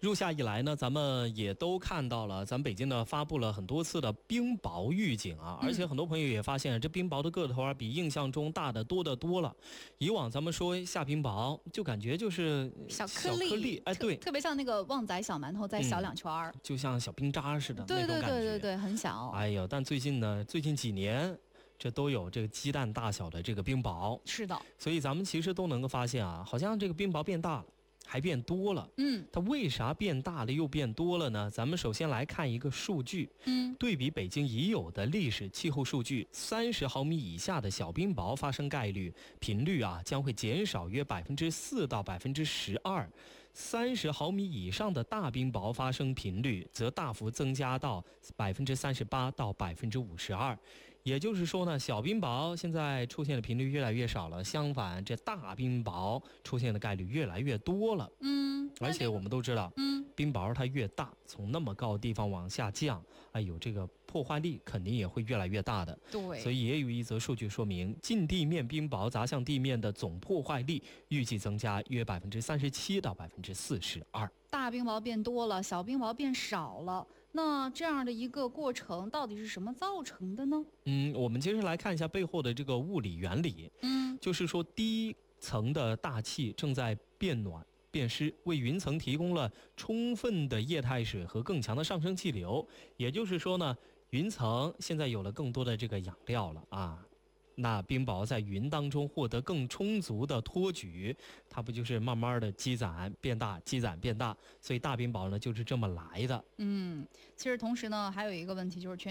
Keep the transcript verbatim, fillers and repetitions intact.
入夏以来呢，咱们也都看到了，咱们北京呢发布了很多次的冰雹预警啊，而且很多朋友也发现，这冰雹的个头啊比印象中大得多得多了。以往咱们说下冰雹，就感觉就是小颗粒， 小颗粒哎，对， 特别像那个旺仔小馒头再小两圈儿、 嗯，就像小冰渣似的， 对对那种感觉， 对对对，很小。 哎呦，但最近呢，最近几年。这都有这个鸡蛋大小的这个冰雹， 是的， 所以咱们其实都能够发现啊，好像这个冰雹变大了，还变多了。 嗯， 它为啥变大了又变多了呢？咱们首先来看一个数据， 嗯， 对比北京已有的历史气候数据，三十毫米以下的小冰雹发生概率频率啊将会减少约百分之四到百分之十二。三十毫米以上的大冰雹发生频率则大幅增加到百分之三十八到百分之五十二，也就是说呢，小冰雹现在出现的频率越来越少了，相反，这大冰雹出现的概率越来越多了。 嗯， 而且我们都知道， 嗯， 冰雹它越大，从那么高的地方往下降，哎呦，这个破坏力肯定也会越来越大的。 对， 所以也有一则数据说明，近地面冰雹砸向地面的总破坏力预计增加约百分之三十七到百分之四十二。 大冰雹变多了，小冰雹变少了，那这样的一个过程到底是什么造成的呢？ 嗯，我们接着来看一下背后的这个物理原理。 嗯， 就是说低层的大气正在变暖变湿，为云层提供了充分的液态水和更强的上升气流。也就是说呢，云层现在有了更多的这个养料了啊。那冰雹在云当中获得更充足的托举，它不就是慢慢的积攒变大，积攒变大，所以大冰雹呢就是这么来的。 嗯，其实同时呢，还有一个问题就是全。